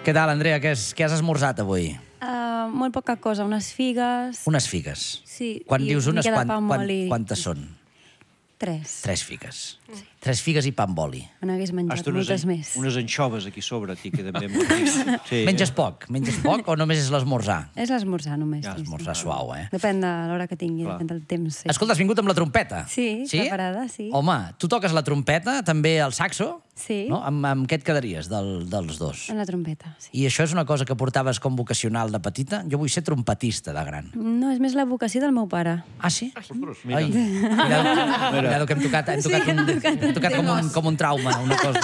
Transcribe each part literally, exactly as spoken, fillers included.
Què tal, Andrea? Què has, què has esmorzat avui? Uh, molt poca cosa, unes figues... Unes figues. Sí. Quan i dius una unes, mica de quant, pa amb quant, oli. quantes són? Tres. Tres figues. Sí. Tres figues i pa amb oli. Me n'hagués menjat Hasta unes, moltes més. unes anxoves aquí sobre, a ti, que també molt ric. Sí, Menges poc? Menges poc o només és l'esmorzar? És l'esmorzar, només. Ja, sí, Esmorzar sí. suau, eh? Depèn de l'hora que tingui, Clar. depèn del temps. Sí. Escolta, has vingut amb la trompeta? Sí, preparada, sí. Home, tu toques la trompeta, també el saxo? Sí. No? Amb, amb què et quedaries del, dels dos? En la trompeta, sí. I això és una cosa que portaves com vocacional de petita? Jo vull ser trompetista de gran. No, és més la vocació del meu pare. Ah, sí? Mira. Ai, cuidado, cuidado que hem tocat, hem tocat, Sí, un, hem tocat hem tocat com, un, com un trauma, una cosa.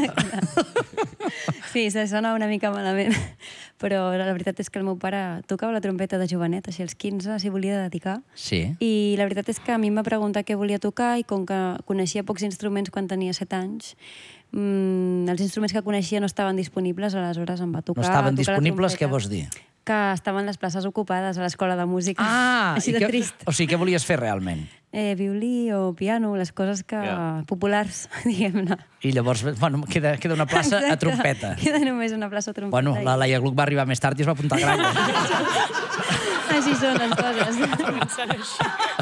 Sí, se sona una mica malament. Però la veritat és que el meu pare tocava la trompeta de jovenet, així als quinze s'hi volia dedicar. Sí. I la veritat és que a mi em va preguntar què volia tocar i com que coneixia pocs instruments quan tenia set anys, mmm, els instruments que coneixia no estaven disponibles, aleshores em va tocar... No estaven tocar la disponibles, què trompeta. vols dir? Que estaven les places ocupades a l'escola de música. Ah, així i de què, trist. o sigui, què volies fer realment? Eh, violí o piano, les coses que... Ja. populars, diguem-ne. I llavors, bueno, queda, queda una plaça a Exacte. trompeta. Queda només una plaça a trompeta. Bueno, i- la Laia Gluck va arribar més tard i es va apuntar a gralla. Així són les coses.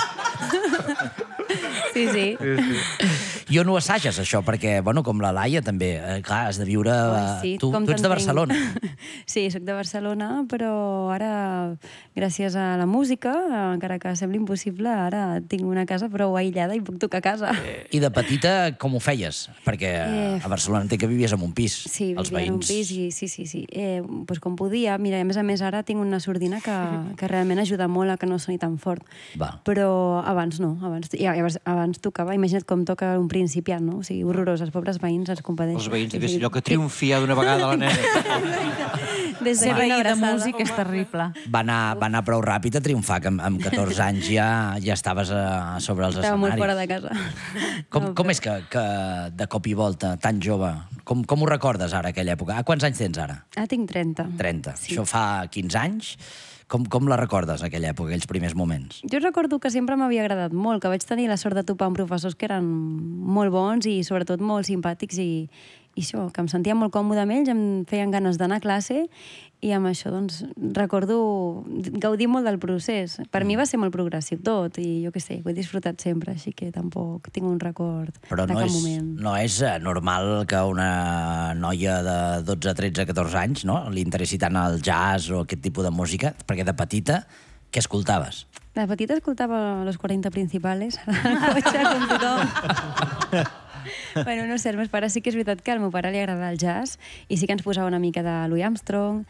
Sí, sí. Jo no assages, això, perquè, bueno, com la Laia també, eh, clar, has de viure... Ai, eh, sí, tu, com tu ets de t'entenc. Barcelona. Sí, sóc de Barcelona, però ara, gràcies a la música, encara que sembli impossible, ara tinc una casa prou aïllada i puc tocar a casa. I de petita, com ho feies? Perquè Eh, a Barcelona entenc que vivies en un pis. Sí, Els vivia en un veïns... pis i sí, sí, sí. Eh, pues com podia. Mira, a més a més ara tinc una sordina que, que realment ajuda molt a que no soni tan fort. Val. Però abans no, abans, ja, abans, abans tocava, imagina't com toca un principiant, no? O sigui, horrorós, els pobres veïns ens compadeixen. Els veïns devia ser allò que triomfi ja d'una vegada la nena. Des Ser d'aquí veí una de abraçada. músic és terrible. Va anar, va anar prou ràpid a triomfar, que amb, amb catorze anys ja, ja estaves a, sobre els Estava escenaris. molt fora de casa. Com, No, com però- és que, que de cop i volta, tan jove, com, com ho recordes ara, aquella època? Ah, quants anys tens ara? Ah, tinc trenta. trenta. Sí. Això fa quinze anys. Com, com la recordes, aquella època, aquells primers moments? Jo recordo que sempre m'havia agradat molt, que vaig tenir la sort de topar amb professors que eren molt bons i sobretot molt simpàtics i, i això, que em sentia molt còmode amb ells, em feien ganes d'anar a classe i amb això, doncs, recordo gaudir molt del procés. Per mi va ser molt progressiu tot i jo què sé, ho he disfrutat sempre, així que tampoc tinc un record Però de no cap és, moment. no és eh, normal que una noia de dotze, tretze, catorze anys no, li interessi tant el jazz o aquest tipus de música, perquè de petita, què escoltaves? De petita escoltava Los cuarenta Principales, al cotxe, com tothom. Bueno, no sé, els meus pares sí que és veritat que al meu pare li agrada el jazz i sí que ens posava una mica de Louis Armstrong,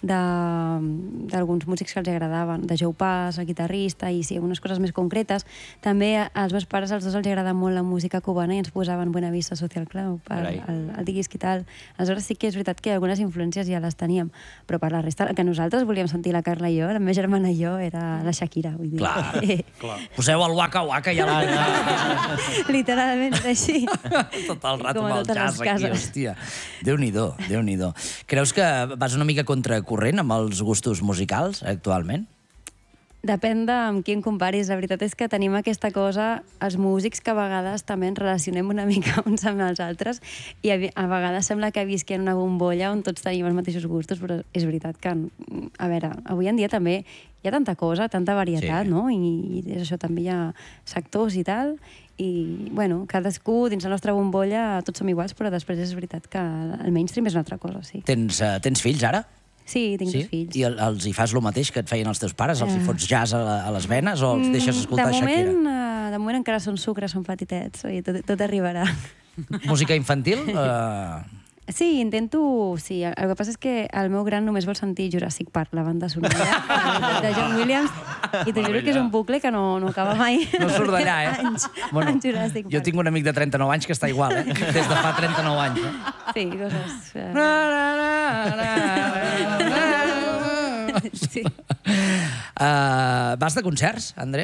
d'alguns músics que els agradaven, de Joe Pass, el guitarrista, i sí, unes coses més concretes. També als meus pares, als dos, els agrada molt la música cubana i ens posaven Buena Vista Social Club, el, Carai. el, el disc i tal. Aleshores sí que és veritat que algunes influències ja les teníem, però per la resta, el que nosaltres volíem sentir, la Carla i jo, la meva germana i jo, era la Shakira, vull dir. Clar, clar. Poseu el waka waka i ja la... Literalment és així. Tot el rato Com a amb el totes jazz les aquí, cases. hòstia. Déu-n'hi-do, Déu-n'hi-do. Creus que vas una mica contracorrent amb els gustos musicals, actualment? Depèn de amb qui em comparis. La veritat és que tenim aquesta cosa, els músics, que a vegades també ens relacionem una mica uns amb els altres i a, a vegades sembla que visquem en una bombolla on tots tenim els mateixos gustos, però és veritat que, a veure, avui en dia també hi ha tanta cosa, tanta varietat, Sí. no? I, i això també hi ha sectors i tal, i, bueno, cadascú dins la nostra bombolla tots som iguals, però després és veritat que el mainstream és una altra cosa, sí. Tens, uh, tens fills, ara? Sí, tinc dos fills. I el, els hi fas el mateix que et feien els teus pares? Els hi Eh. fots jazz a, la- a les venes o els deixes escoltar de moment, Shakira? eh, de moment encara són sucres, són petitets, oi, tot, tot arribarà. Música infantil? Uh... Sí, intento... Sí, el que passa és que el meu gran només vol sentir Jurassic Park, la banda sonora de John Williams, i t'ho juro que és un bucle que no, no acaba mai. No surt d'allà, eh? Anys, Bueno, en Jurassic Park. jo tinc un amic de trenta-nou anys que està igual, eh? Des de fa trenta-nou anys, eh? Sí, coses... Eh... Na, na, na, na, na. Sí. Uh, vas de concerts, Andrea?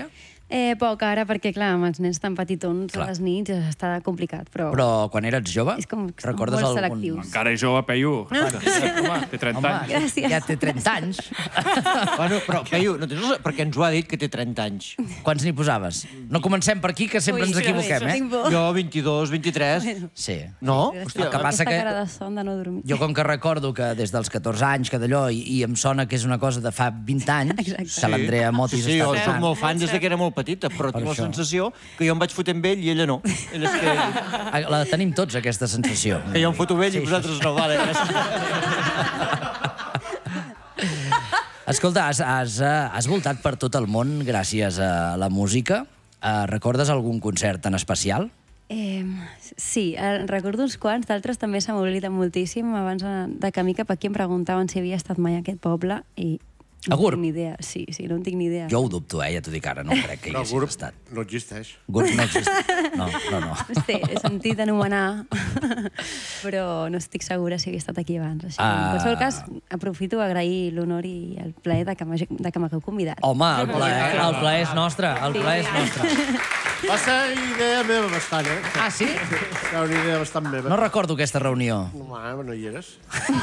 Eh, poc ara, perquè, clar, amb els nens tan petitons Clar. a les nits està complicat, però... Però quan eres jove, És com- són recordes molt algun... selectius. Encara és jove, Peyu. Home, té trenta Home, anys. Gràcies. ja té trenta anys. Bueno, però, Peyu, no tens... perquè ens ho ha dit que té trenta anys. Quants n'hi posaves? No comencem per aquí, que sempre Ui, ens equivoquem, eh? tinc por. Jo, vint-i-dos, vint-i-tres... Sí. No? El que passa Aquesta que... cara de son de no dormir. Jo com que recordo que des dels catorze anys, que d'allò, i, i em sona que és una cosa de fa vint anys, Exacte. que l'Andrea Motis Sí, jo està soc tocant. molt fan des de que era molt petita, però tinc la això. sensació que jo em vaig fotre amb ell i ella no. Ella és que, Ah, la tenim tots, aquesta sensació. que jo em foto amb ell i vosaltres no, vale. Escolta, has, has, eh, has voltat per tot el món gràcies a la música. Uh, recordes algun concert en especial? Eh, sí, eh, recordo uns quants, d'altres també se m'obliden moltíssim. Abans eh, de camí cap aquí em preguntaven si havia estat mai a aquest poble i no A en Gurb? tinc ni idea. Sí, sí, no en tinc ni idea. Jo ho dubto, eh? Ja t'ho dic ara, no crec que hi No, haguessis Gurb estat. no existeix. Gurb no existeix. No, no, no. No sé, he sentit anomenar, però no estic segura si havia estat aquí abans. Així. Ah. En qualsevol cas, aprofito a agrair l'honor i el plaer de que m'hagi- de que m'hagueu convidat. Home, el plaer, el plaer és nostre, el plaer és nostre. Va ser idea meva bastant, eh? Ah, sí? Era una idea bastant meva. No recordo aquesta reunió. No, no hi eres.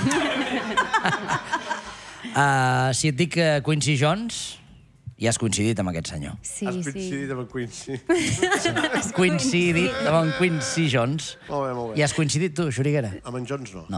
Uh, si et dic uh, Quincy Jones, ja has coincidit amb aquest senyor. Sí, Has sí. coincidit amb el Quincy. Coincidit amb en Quincy Jones. Molt bé, molt bé. I has coincidit tu, Xuriguera? Amb en Jones no. No.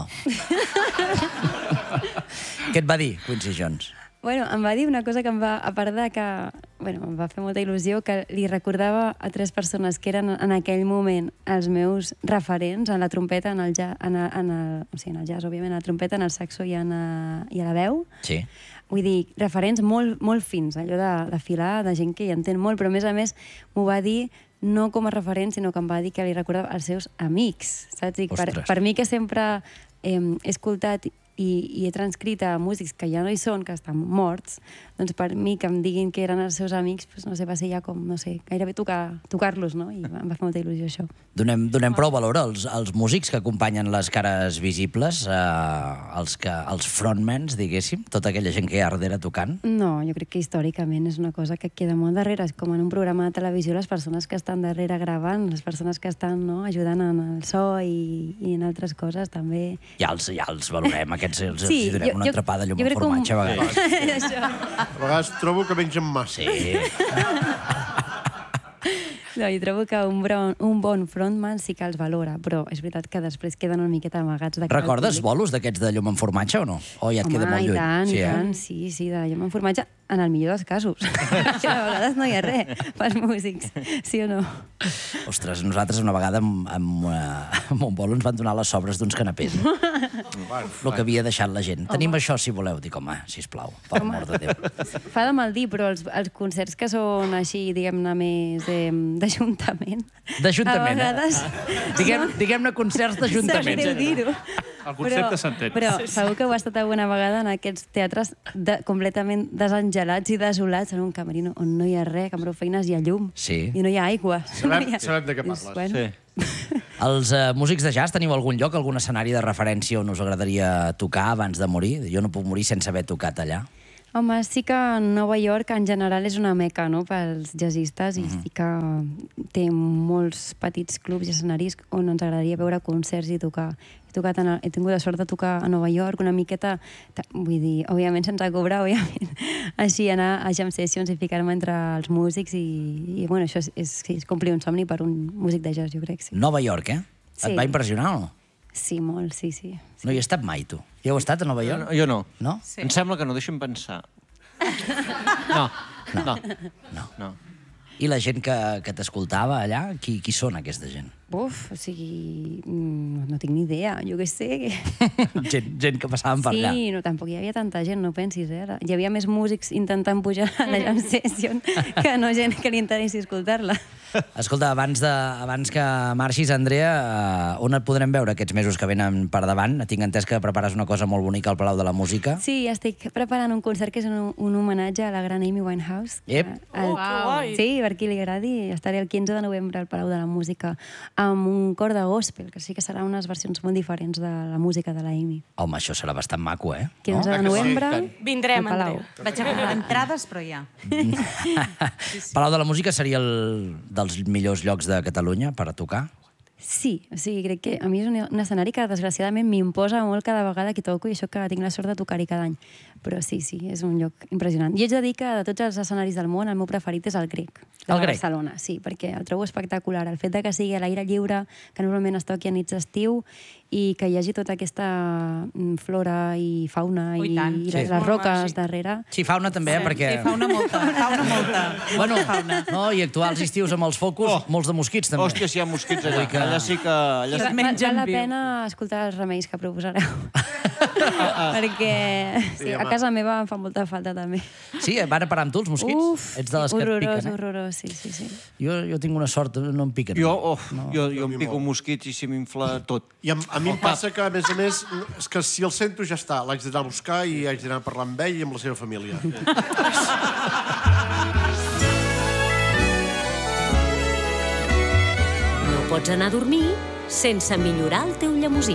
Què et va dir, Quincy Jones? Bueno, em va dir una cosa que em va, a part de que, bueno, em va fer molta il·lusió, que li recordava a tres persones que eren en aquell moment els meus referents en la trompeta, en el, ja, en el, en el, o sigui, en el jazz, òbviament, en la trompeta, en el saxo i, en, a, i a la veu. Sí. Vull dir, referents molt, molt fins, allò de, de filar, de gent que hi entén molt, però a més a més m'ho va dir no com a referent, sinó que em va dir que li recordava els seus amics, saps? I per, Ostres. per mi que sempre eh, he escoltat i, i he transcrit a músics que ja no hi són, que estan morts, doncs per mi que em diguin que eren els seus amics, doncs no sé, va ser ja com, no sé, gairebé tocar, tocar-los, no? I em va fer molta il·lusió això. Donem, donem prou valor als, als músics que acompanyen les cares visibles, eh, els, que, els frontmans, diguéssim, tota aquella gent que hi ha darrere tocant. No, jo crec que històricament és una cosa que queda molt darrere. És com en un programa de televisió, les persones que estan darrere gravant, les persones que estan no, ajudant en el so i, i en altres coses també. Ja els, ja els valorem, aquests els, Sí, els hi donem jo- una jo- atrapada de llum jo amb crec que un- formatge a vegades. Això. A vegades trobo que mengen massa. Sí. No, jo trobo que un, bon, un bon frontman sí que els valora, però és veritat que després queden una miqueta amagats de cara al Recordes públic. bolos d'aquests de llum amb formatge o no? O ja et Home, queda molt i lluny? tant, sí, i tant, Eh? sí, sí, de llum amb formatge, en el millor dels casos. Que a vegades no hi ha res pels músics, sí o no? Ostres, nosaltres una vegada amb, amb, una, amb un bolo ens van donar les sobres d'uns canapés. Eh? El que havia deixat la gent. Tenim això, si voleu. Dic, home, sisplau, per amor de Déu. Fa de mal dir, però els, els concerts que són així, diguem-ne, més eh, d'ajuntament... D'Ajuntament, a vegades... eh? Diguem- Diguem-ne concerts d'ajuntament. Sap greu dir-ho. El concepte Però- s'entén. Però segur que heu estat alguna vegada en aquests teatres de, completament desengelats i desolats en un camerino on no hi ha res, que amb prou feines hi ha llum Sí. i no hi ha aigua. Sabem- no hi ha... sabem de què És, parles. Bueno, Sí. Els uh, músics de jazz teniu algun lloc, algun escenari de referència on us agradaria tocar abans de morir? Jo no puc morir sense haver tocat allà. Home, sí que Nova York en general és una meca, no?, pels jazzistes i sí que té molts petits clubs i escenaris on ens agradaria veure concerts i tocar. He, tocat en el, he tingut la sort de tocar a Nova York una miqueta, ta- vull dir, òbviament sense cobrar, òbviament, així anar a jam sessions i ficar-me entre els músics i, i bueno, això és, és, sí, és complir un somni per un músic de jazz, jo crec, sí. Nova York, eh? Sí. Et va impressionar o no? Sí, molt, sí, sí. No hi he estat mai, tu. Hi heu estat a Nova Jo York? no, jo no. No? Sí. Em sembla que no, deixa'm pensar. No, no, No. no. I la gent que, que t'escoltava allà, qui, qui són aquesta gent? Buf, o sigui, mm, no tinc ni idea, jo què sé. gent, gent que passaven per allà. Sí, no, tampoc hi havia tanta gent, no pensis, eh? Hi havia més músics intentant pujar a la jam session que no gent que li interessi escoltar-la. Escolta, abans, de, abans que marxis, Andrea, eh, on et podrem veure aquests mesos que venen per davant? Tinc entès que prepares una cosa molt bonica al Palau de la Música. Sí, estic preparant un concert que és un, un homenatge a la gran Amy Winehouse. Ep. El, Oh, que guai. Sí, per qui li agradi, estaré el quinze de novembre al Palau de la Música amb un cor de gospel, que sí que serà unes versions molt diferents de la música de la Amy. Home, això serà bastant maco, eh? quinze de novembre, Vindrem, al Palau. Andrea. Vaig a comprar entrades, però ja. Palau de la Música seria el dels millors llocs de Catalunya per a tocar? Sí, o sigui, crec que a mi és un, un escenari que desgraciadament m'imposa molt cada vegada que toco i això que tinc la sort de tocar-hi cada any. Però sí, sí, és un lloc impressionant. I haig de dir que de tots els escenaris del món el meu preferit és el grec, de El Grec? Barcelona. Sí, perquè el trobo espectacular. El fet de que sigui a l'aire lliure, que normalment es toqui a nits d'estiu i que hi hagi tota aquesta mm, flora i fauna Oh, i, i tant. i Sí. les, les roques darrere. Sí, fauna també, eh? Perquè... Sí, fa una molta, fa una molta. Bueno, no, i actuar els estius amb els focus, Oh. molts de mosquits, també. Hòstia, si hi ha mosquits allà. Vull que- Allà sí que... Allà Es sí... mengen Val la viu. pena escoltar els remeis que proposareu. Perquè sí, a casa meva em fa molta falta també. Sí, van a parar amb tu, els mosquits? Uf, Ets de les que et horrorós, piquen, eh? horrorós, sí, sí, sí. Jo, jo tinc una sort, no em piquen. Jo, oh, jo, jo em pico mosquits i si m'infla tot. I a, a mi em passa que, a més a més, és que si el sento ja està, l'haig d'anar a buscar i haig d'anar a parlar amb ell i amb la seva família. No pots anar a dormir sense millorar el teu llemosí.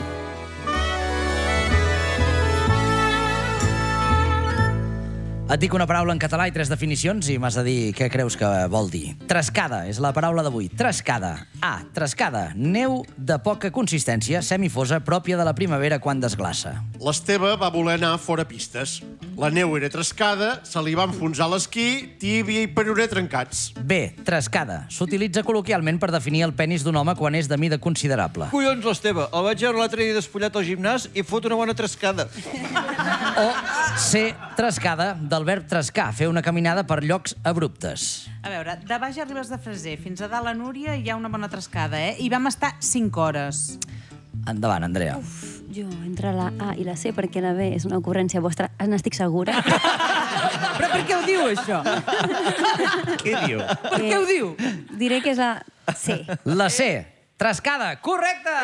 Et dic una paraula en català i tres definicions i m'has de dir què creus que vol dir. Trescada és la paraula d'avui. Trescada. A. Trescada. Neu de poca consistència, semifosa, pròpia de la primavera quan desglaça. L'Esteve va voler anar fora pistes. La neu era trescada, se li va enfonsar l'esquí, tíbia i peroner trencats. B. Trescada. S'utilitza col·loquialment per definir el penis d'un home quan és de mida considerable. Collons, l'Esteve, el vaig veure l'altre dia despullat al gimnàs i fot una bona trescada. O C. Trescada, del verb trescar, fer una caminada per llocs abruptes. A veure, de baix arribes de Freser fins a dalt a Núria hi ha una bona trescada, eh? I vam estar cinc hores. Endavant, Andrea. Jo, entre la A i la C, perquè la B és una ocurrència vostra, n'estic segura. Però per què ho diu, això? Què diu? Per què ho diu? Diré que és la C. La C. Trescada. Correcte!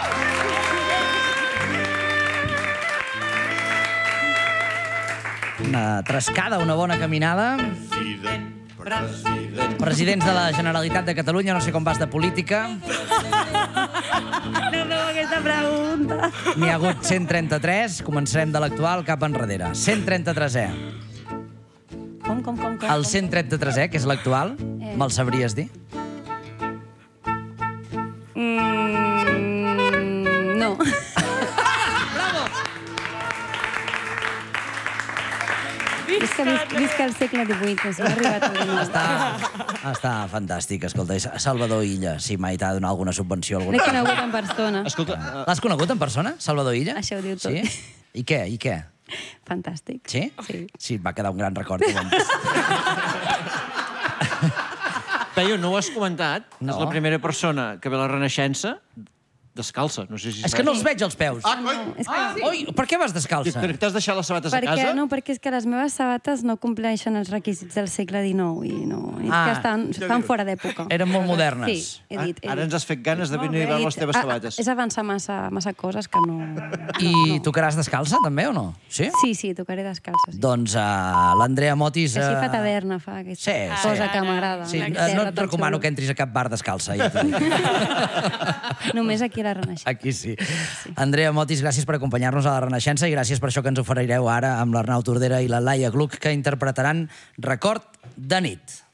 Una trescada, una bona caminada. Presidents de la Generalitat de Catalunya, no sé com vas de política. No feu aquesta pregunta. N'hi ha hagut cent trenta-tres, començarem de l'actual cap enrere. cent trenta-tresè. Com, com, com, com? El cent trenta-tresè, que és l'actual, Eh. me'l sabries dir? Mm, no. Visca, visca, visca el segle divuit, que s'ha arribat a dinou. Està, està fantàstic, escolta. És Salvador Illa, si mai t'ha donat alguna subvenció. Alguna... L'he conegut en persona. Escolta, L'has conegut en persona, Salvador Illa? Això ho diu tot. Sí? I què, i què? Fantàstic. Sí? Sí. Sí, va quedar un gran record. Peyu, no ho has comentat. No. És la primera persona que ve a la Renaixença descalça. No sé si És que no els veig, els peus. Ah, coi! És que... Ah, oi, per què vas descalça? Perquè t'has deixat les sabates a Perquè, casa? no, perquè és que les meves sabates no compleixen els requisits del segle dinou i no, és Ah. que estan, estan fora d'època. Eren molt modernes. Sí, he dit. he Ara dit. ens has fet ganes de venir a He veure dit, les teves ah, sabates. És avançar massa, massa coses que no... I tocaràs descalça, també, o no? Sí? Sí, sí, tocaré descalça. Sí. Doncs uh, l'Andrea Motis... Així Uh... fa taverna, fa aquesta Sí, sí. cosa que m'agrada. Sí, Una uh, no terra et tot recomano xulo. que entris a cap bar descalça. Ja t'ho dic. Només aquí a la Renaixença. Aquí sí. Andrea Motis, gràcies per acompanyar-nos a la Renaixença i gràcies per això que ens oferireu ara amb l'Arnau Tordera i la Laia Gluck, que interpretaran Record de nit.